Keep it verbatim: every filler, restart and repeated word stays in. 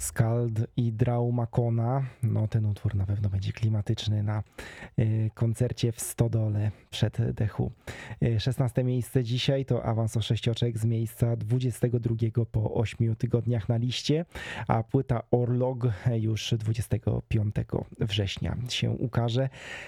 Skald i Draumakona. No ten utwór na pewno będzie klimatyczny na y, koncercie w Stodole przed The Who. Y, szesnaste miejsce dzisiaj to awans o sześć oczek z miejsca dwudziestego drugiego po ośmiu tygodniach na liście, a płyta Orlog już dwudziestego piątego września się ukaże.